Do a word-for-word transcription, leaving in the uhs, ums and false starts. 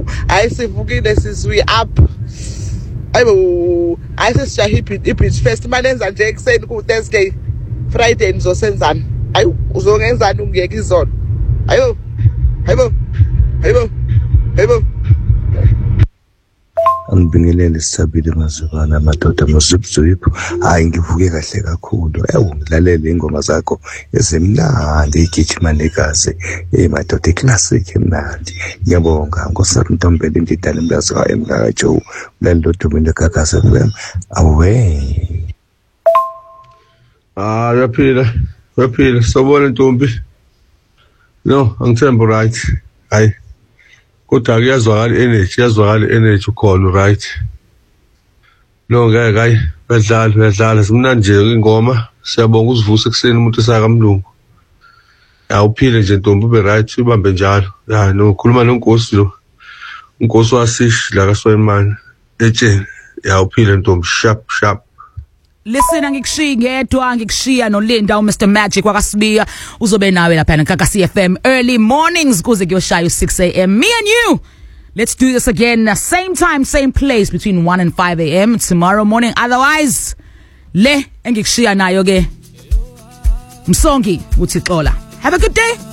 hayi sivukile sisi up ayibo hayi sesijahe i-beach fest manenza nje ekseni ku Thursday Friday nizosenzani ayi uzongenzani ungiyeka izolo ayo hayibo hayibo hayibo angibingelele sisabile mazukana madoda mosipsiphu hayi ngivuke kahle kakhulu ewu ngilalele ingoma zakho ezimnandi igijima negazi eh madoda iclassic emnandi ngiyabonga ngosari Ntombela indidana mlazi ka emka Joe lalo Dumile Gagasi F M awe ah yaphila yaphila sobona Ntombi no angithemba right hayi kodwa kuyazwakala energy yazwakala energy ukhona right no ngeke hayi bedlala bedlala simnandi nje ingoma siyabonga usivuse ekseni umuntu sakamlungu awuphile nje Ntombi ube right ubambe njalo ya no khuluma noNkosi lo uNkosi wasish la kaSwayman etsheni ya uphile Ntombi sharp sharp. Listen angikushiya ngedwa ngikushiya noLinda u Mister Magic wakasibiya uzobe nawe lapha eNkakasi F M early mornings kuze kuyoshaya six a m me and you let's do this again same time same place between one and five a m tomorrow morning otherwise le engikushiya nayo ke Msongi uthi xola have a good day.